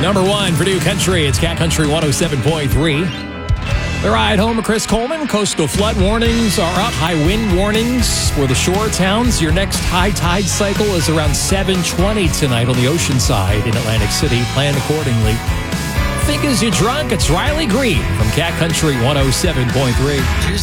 Number 1 for New Country, it's Cat Country 107.3. The ride home of Chris Coleman. Coastal flood warnings are up. High wind warnings for the shore towns. Your next high tide cycle is around 7:20 tonight on the ocean side in Atlantic City. Plan accordingly. Think as you're drunk, it's Riley Green from Cat Country 107.3.